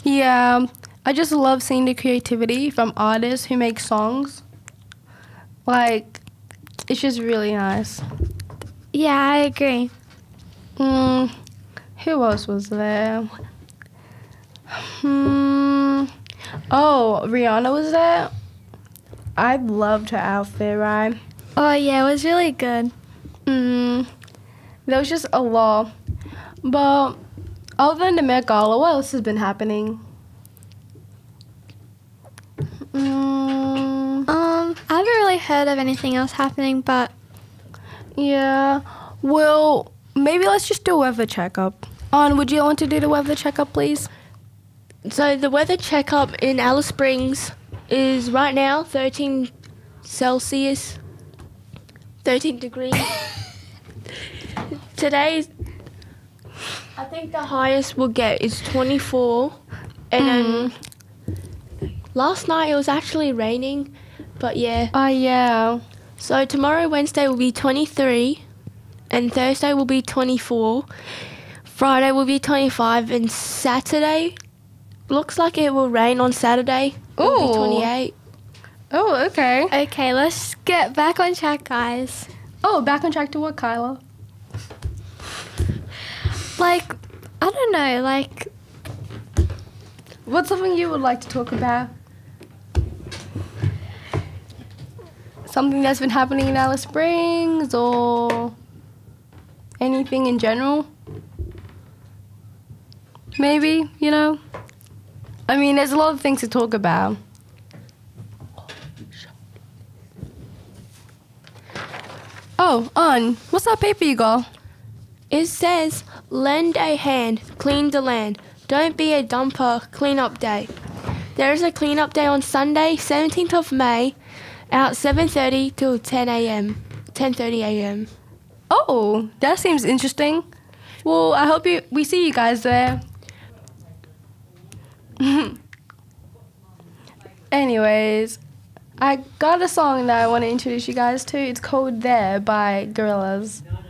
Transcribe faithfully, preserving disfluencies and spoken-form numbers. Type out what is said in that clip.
Yeah, I just love seeing the creativity from artists who make songs. Like, it's just really nice. Yeah, I agree. Mm, who else was there? Hmm. Oh, Rihanna was there. I loved her outfit, right? Oh, yeah, it was really good. Mm, there was just a lot. But other than the Met Gala, what else has been happening? Mm, Um, I haven't really heard of anything else happening, but yeah. Well, maybe let's just do a weather checkup. On, would you want to do the weather checkup, please? So the weather checkup in Alice Springs is right now thirteen Celsius, thirteen degrees. Today's, I think the highest we'll get is twenty-four. And then last night it was actually raining, but yeah. Oh, yeah. So tomorrow, Wednesday, will be twenty-three, and Thursday will be twenty-four. Friday will be twenty-five, and Saturday looks like it will rain on Saturday. It'll be Ooh. twenty-eight. Oh, okay. okay, let's get back on track, guys. Oh, back on track to what, Kyla? Like, I don't know, like, What's something you would like to talk about? Something that's been happening in Alice Springs or anything in general? Maybe, you know? I mean, there's a lot of things to talk about. Oh, On, what's that paper you got? It says, lend a hand, clean the land. Don't be a dumper, clean up day. There is a clean up day on Sunday, seventeenth of May, at seven thirty till ten a.m., ten thirty a.m. Oh, that seems interesting. Well, I hope you, we see you guys there. Anyways, I got a song that I want to introduce you guys to. It's called There by Gorillaz.